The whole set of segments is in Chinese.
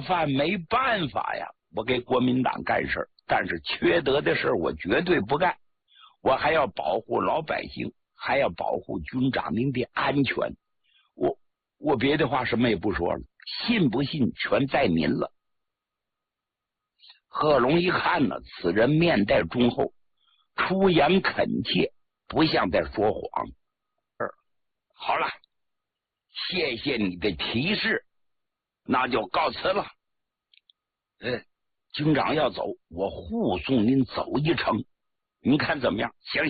饭没办法呀，我给国民党干事，但是缺德的事我绝对不干，我还要保护老百姓，还要保护军长您的安全。我别的话什么也不说了，信不信全在您了。贺龙一看呢，此人面带忠厚，出言恳切，不像在说谎。好了，谢谢你的提示，那就告辞了。军长要走，我护送您走一程，您看怎么样？行。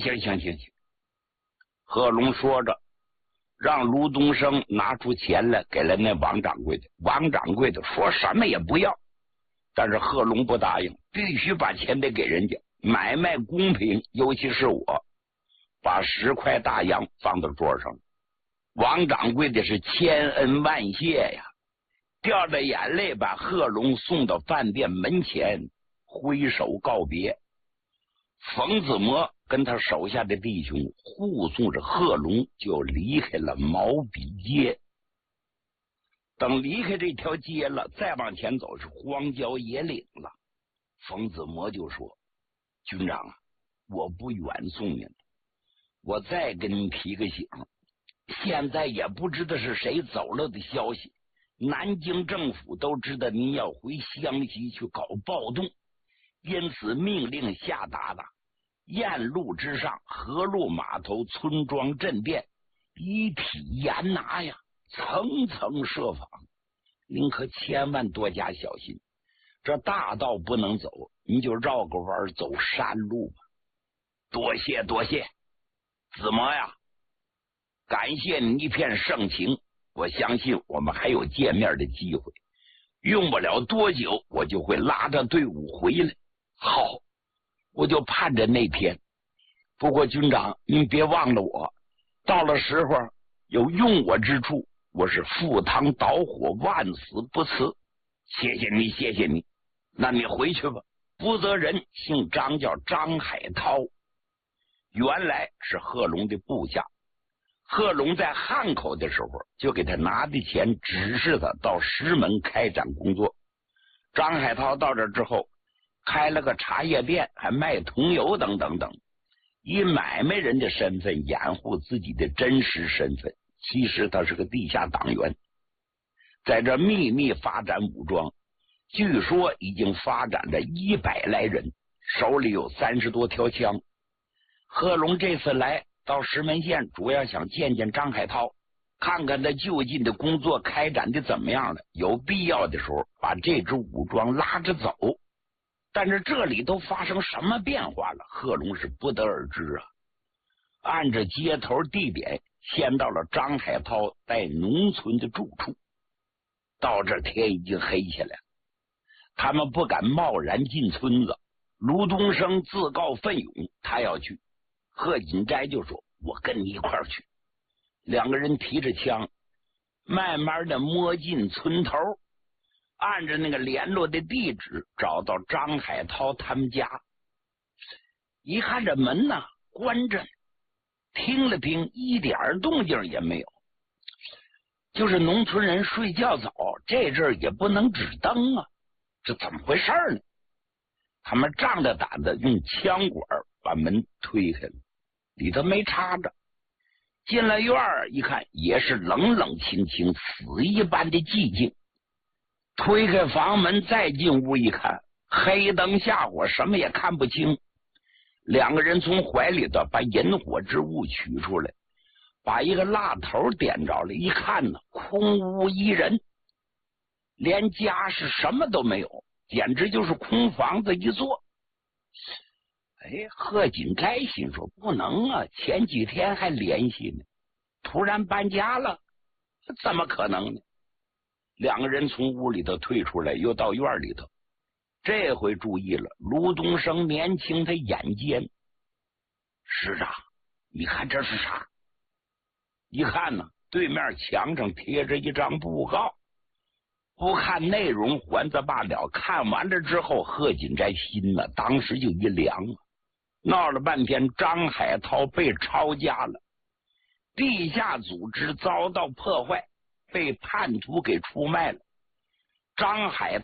贺龙说着，让卢东升拿出钱来，给了那王掌柜的。王掌柜的说什么也不要，但是贺龙不答应，必须把钱得给人家，买卖公平，尤其是我。把10块大洋放到桌上，王掌柜的是千恩万谢呀，掉着眼泪把贺龙送到饭店门前，挥手告别。冯子模跟他手下的弟兄护送着贺龙就离开了毛笔街。等离开这条街了，再往前走是荒郊野岭了。冯子模就说：军长啊，我不远送您，我再跟您提个醒，现在也不知道是谁走了的消息，南京政府都知道您要回湘西去搞暴动，因此命令下达的雁路之上、河路码头、村庄镇店一体严拿呀，层层设防，您可千万多加小心。这大道不能走，您就绕个弯走山路吧。多谢子模呀，感谢你一片盛情，我相信我们还有见面的机会，用不了多久我就会拉着队伍回来。好，我就盼着那天。不过军长您别忘了我，到了时候有用我之处，我是赴汤蹈火，万死不辞。谢谢你，那你回去吧。负责人姓张，叫张海涛，原来是贺龙的部下。贺龙在汉口的时候就给他拿的钱，指示他到石门开展工作。张海涛到这之后开了个茶叶店，还卖桐油等，以买卖人的身份掩护自己的真实身份，其实他是个地下党员，在这秘密发展武装，据说已经发展了100来人，手里有30多条枪。贺龙这次来到石门县，主要想见见张海涛，看看他就近的工作开展的怎么样了，有必要的时候把这支武装拉着走。但是这里都发生什么变化了，贺龙是不得而知啊。按着接头地点，先到了张海涛在农村的住处。到这天已经黑下来，他们不敢贸然进村子。卢东升自告奋勇，他要去。贺锦斋就说：我跟你一块儿去。两个人提着枪，慢慢的摸进村头，按着那个联络的地址找到张海涛他们家。一看这门呢关着，听了听一点动静也没有，就是农村人睡觉早，这阵儿也不能指灯啊，这怎么回事呢？他们仗着胆子用枪管把门推开了，里头没插着。进了院儿一看，也是冷冷清清，死一般的寂静。推开房门再进屋一看，黑灯瞎火，什么也看不清。两个人从怀里头把引火之物取出来，把一个蜡头点着了，一看呢，空无一人，连家是什么都没有，简直就是空房子一座。贺锦斋心说不能啊，前几天还联系呢，突然搬家了，怎么可能呢？两个人从屋里头退出来，又到院里头。这回注意了，卢东升年轻，他眼尖。师长，你看这是啥？一看呢，对面墙上贴着一张布告，不看内容还则罢了，看完了之后，贺锦斋心呢当时就一凉啊。闹了半天，张海涛被抄家了，地下组织遭到破坏，被叛徒给出卖了。张海